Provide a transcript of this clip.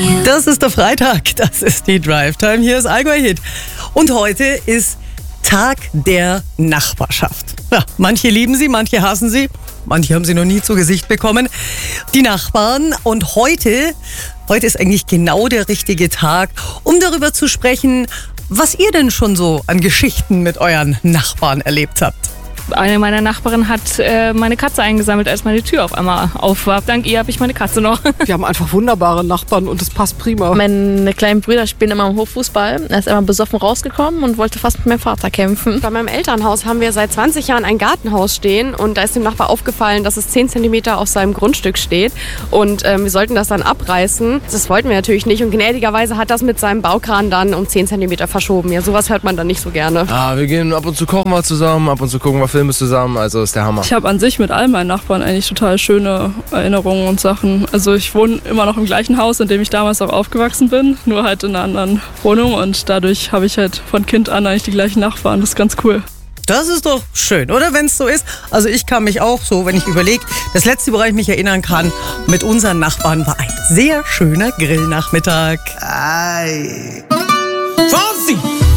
Das ist der Freitag, das ist die Drive-Time, hier ist Allgäu Hit. Und heute ist Tag der Nachbarschaft. Ja, manche lieben sie, manche hassen sie, manche haben sie noch nie zu Gesicht bekommen. Die Nachbarn. Und heute ist eigentlich genau der richtige Tag, um darüber zu sprechen, was ihr denn schon so an Geschichten mit euren Nachbarn erlebt habt. Eine meiner Nachbarinnen hat meine Katze eingesammelt, als meine Tür auf einmal auf war. Dank ihr habe ich meine Katze noch. Wir haben einfach wunderbare Nachbarn und es passt prima. Meine kleinen Brüder spielen immer im Hoffußball. Er ist immer besoffen rausgekommen und wollte fast mit meinem Vater kämpfen. Bei meinem Elternhaus haben wir seit 20 Jahren ein Gartenhaus stehen und da ist dem Nachbar aufgefallen, dass es 10 cm auf seinem Grundstück steht und wir sollten das dann abreißen. Das wollten wir natürlich nicht und gnädigerweise hat das mit seinem Baukran dann um 10 cm verschoben. Ja, sowas hört man dann nicht so gerne. Wir gehen ab und zu kochen wir zusammen, ab und zu gucken wir Filme zusammen, also ist der Hammer. Ich habe an sich mit all meinen Nachbarn eigentlich total schöne Erinnerungen und Sachen. Also ich wohne immer noch im gleichen Haus, in dem ich damals auch aufgewachsen bin, nur halt in einer anderen Wohnung und dadurch habe ich halt von Kind an eigentlich die gleichen Nachbarn. Das ist ganz cool. Das ist doch schön, oder? Wenn es so ist. Also ich kann mich auch so, wenn ich überlege, das letzte, woran ich mich erinnern kann, mit unseren Nachbarn war ein sehr schöner Grillnachmittag. Ay. Fonsi!